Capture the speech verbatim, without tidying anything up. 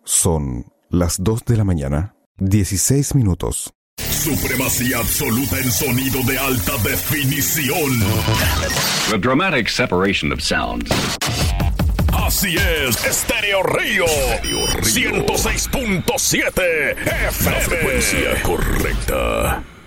Son las dos de la mañana, dieciséis minutos. Supremacía absoluta en sonido de alta definición. The dramatic separation of sounds. Así es, Estéreo Río, ciento seis punto siete F M. La frecuencia correcta.